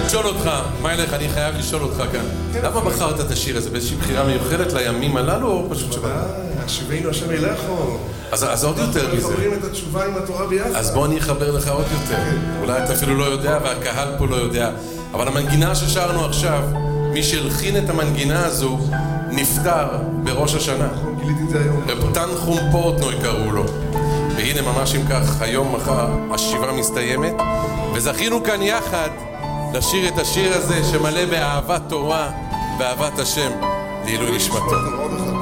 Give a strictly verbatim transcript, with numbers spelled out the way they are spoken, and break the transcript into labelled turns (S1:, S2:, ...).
S1: לשאול אותך, מה אלך, אני חייב לשאול אותך כאן. למה בחרת את השיר הזה? באיזושהי בחירה מיוחדת לימים הללו או פשוט שבא?
S2: השיבנו השם אליכו.
S1: אז עוד יותר מזה.
S2: אנחנו מחברים את התשובה עם התורה ביחד.
S1: אז בוא אני אחבר לך עוד יותר. אולי אתה אפילו לא יודע והקהל פה לא יודע. אבל המנגינה ששרנו עכשיו, מי שהלחין את המנגינה הזו, נפטר בראש השנה.
S2: נכון, גיליתי את זה היום.
S1: רב תנחום פורטנוי קראו לו. והנה ממש אם כך, היום מחר השבעה מסתיימת, וזכינו כאן יחד לשיר את השיר הזה שמלא באהבת תורה ואהבת השם לעילוי נשמתו.